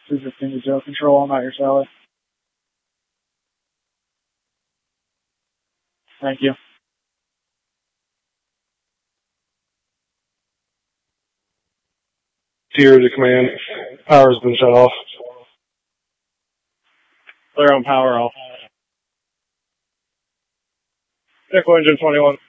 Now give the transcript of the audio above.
Resisting to control, I'm at your Sally. Thank you. Tier to command. Power's been shut off. Clear on power off. Echo engine 21.